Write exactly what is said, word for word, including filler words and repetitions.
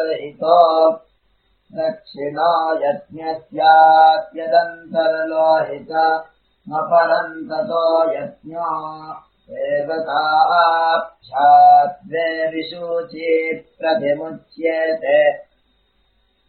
हितो दक्षिणो यज्ञस्यात् यदन्तर्लोहितमपरन्ततो यज्ञो देवताभ्याद्वे विशूची प्रतिमुच्येते